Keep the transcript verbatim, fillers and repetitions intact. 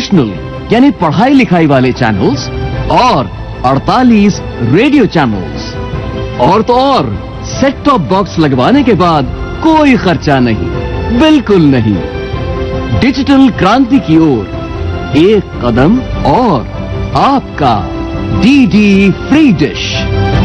Educational यानी पढ़ाई लिखाई वाले चैनल्स और अड़तालीस रेडियो चैनल्स। और तो और सेट टॉप बॉक्स लगवाने के बाद कोई खर्चा नहीं, बिल्कुल नहीं। डिजिटल क्रांति की ओर एक कदम और आपका डीडी फ्री डिश।